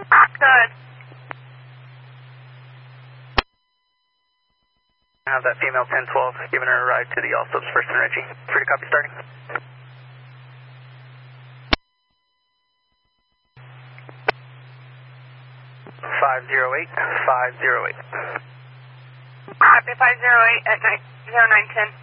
Good. I have that female 1012 giving her a ride to the all subs first and Reggie. Free to copy starting. 508, 508. Copy 508 at 0910.